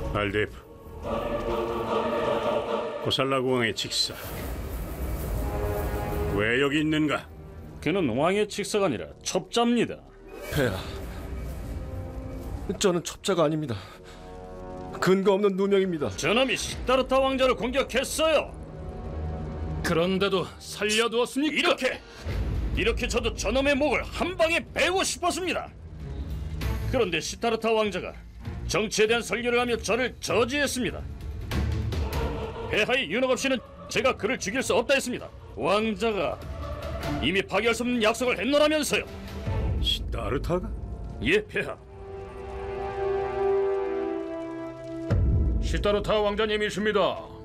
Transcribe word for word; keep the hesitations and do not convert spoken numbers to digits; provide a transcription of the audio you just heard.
알데프, 고살라고 왕의 직사, 왜 여기 있는가? 그는 왕의 직사가 아니라 첩자입니다. 폐하, 저는 첩자가 아닙니다. 근거 없는 누명입니다. 저놈이 시다르타 왕자를 공격했어요. 그런데도 살려두었습니까? 이렇게 이렇게 저도 저놈의 목을 한 방에 베고 싶었습니다. 그런데 시다르타 왕자가 정치에 대한 설교를 하며 저를 저지했습니다. 폐하의 윤허 없이는 제가 그를 죽일 수 없다 했습니다. 왕자가 이미 파기할 수 없는 약속을 했노라면서요. 시다르타가? 예, 폐하. 시다르타 왕자님이십니다.